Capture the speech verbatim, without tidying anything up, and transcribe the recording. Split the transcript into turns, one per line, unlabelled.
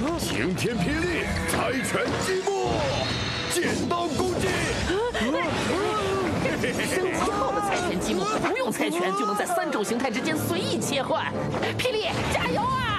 晴天霹雳，猜拳击幕，剪刀攻击。
升级后的猜拳积木不用猜拳就能在三种形态之间随意切换。霹雳，加油啊！